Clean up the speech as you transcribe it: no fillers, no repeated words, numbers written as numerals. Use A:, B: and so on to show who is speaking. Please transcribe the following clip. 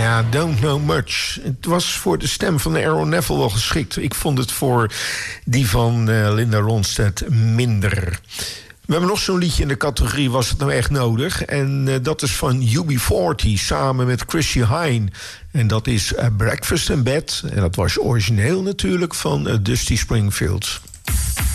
A: Ja, Don't Know Much. Het was voor de stem van Aaron Neville wel geschikt. Ik vond het voor die van Linda Ronstadt minder. We hebben nog zo'n liedje in de categorie Was het nou echt nodig? En dat is van UB40 samen met Chrissy Hine. En dat is Breakfast in Bed. En dat was origineel natuurlijk van Dusty Springfield.